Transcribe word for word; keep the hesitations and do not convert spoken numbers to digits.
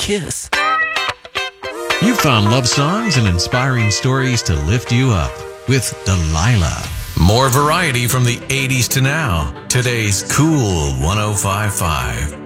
kiss. You found love songs and inspiring stories to lift you up with Delilah. More variety from the eighties to now. Today's Cool one oh five point five.